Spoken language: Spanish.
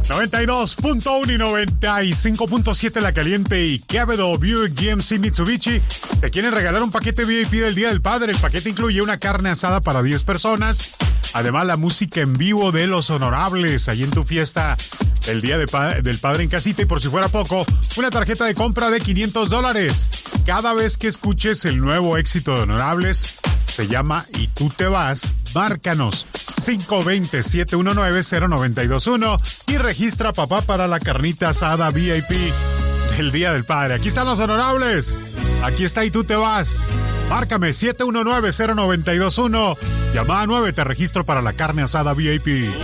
92.1 y 95.7 La Caliente y Quevedo, Buick, GMC, Mitsubishi te quieren regalar un paquete VIP del Día del Padre. El paquete incluye una carne asada para 10 personas. Además, la música en vivo de Los Honorables, ahí en tu fiesta el Día del Padre en casita. Y por si fuera poco, una tarjeta de compra de $500. Cada vez que escuches el nuevo éxito de Honorables, se llama Y tú te vas, márcanos 520-719-0921 y registra papá para la carnita asada VIP del Día del Padre. Aquí están Los Honorables. Aquí está Y tú te vas. Márcame 719-0921. Llamada 9, te registro para la carne asada VIP.